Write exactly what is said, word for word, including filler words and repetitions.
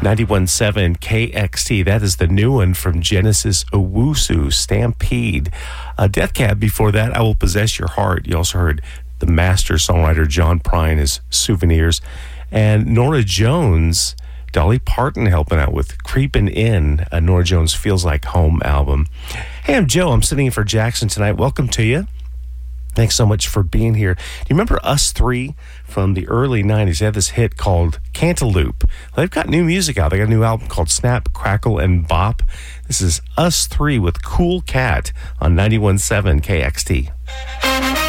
ninety-one point seven K X T. That is the new one from Genesis Owusu, Stampede. Uh, Death Cab, before that, I Will Possess Your Heart. You also heard the master songwriter John Prine, his Souvenirs. And Norah Jones, Dolly Parton helping out with Creepin' In, a Norah Jones Feels Like Home album. Hey, I'm Joe. I'm sitting in for Jackson tonight. Welcome to you. Thanks so much for being here. Do you remember Us Three from the early nineties? They had this hit called Cantaloupe. They've got new music out. They got a new album called Snap, Crackle, and Bop. This is Us Three with Cool Cat on ninety-one point seven K X T.